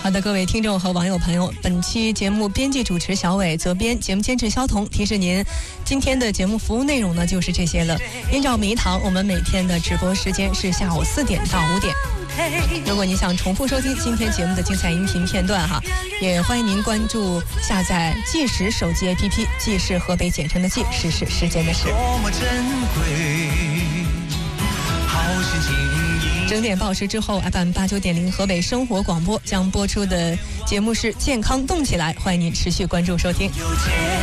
好的，各位听众和网友朋友，本期节目编辑主持小伟，责编节目监制肖彤。提示您，今天的节目服务内容呢就是这些了。依照迷堂，我们每天的直播时间是下午4点到5点。如果你想重复收听今天节目的精彩音频片段哈，也欢迎您关注下载纪实手机 APP， 纪是河北简称的纪，时是时间的时。整点报时之后 FM 89.0河北生活广播将播出的节目是健康动起来，欢迎您持续关注收听。